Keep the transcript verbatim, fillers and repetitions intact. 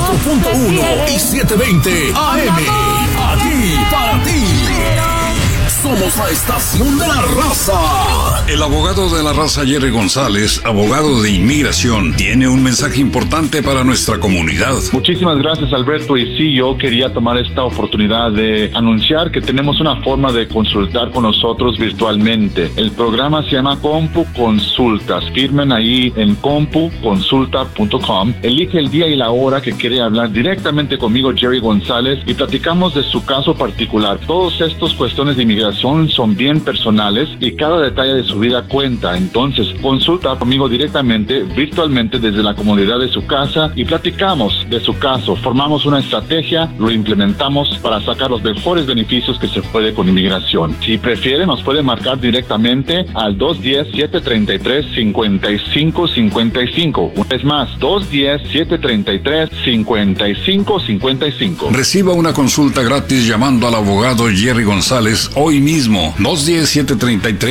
cuatro punto uno y setecientos veinte A M. Aquí para ti. Somos la estación de la raza. El abogado de la raza Jerry González, abogado de inmigración, tiene un mensaje importante para nuestra comunidad. Muchísimas gracias, Alberto. Y sí, yo quería tomar esta oportunidad de anunciar que tenemos una forma de consultar con nosotros virtualmente. El programa se llama Compu Consultas. Firmen ahí en compu consulta punto com. Elige el día y la hora que quiere hablar directamente conmigo, Jerry González, y platicamos de su caso particular. Todas estas cuestiones de inmigración son bien personales y cada detalle de su vida cuenta. Entonces, consulta conmigo directamente, virtualmente desde la comodidad de su casa y platicamos de su caso. Formamos una estrategia, lo implementamos para sacar los mejores beneficios que se puede con inmigración. Si prefiere, nos puede marcar directamente al dos uno cero, siete tres tres, cinco cinco cinco cinco. Una vez más, dos uno cero, siete tres tres, cinco cinco cinco cinco. Reciba una consulta gratis llamando al abogado Jerry González hoy mismo. dos uno cero, siete tres tres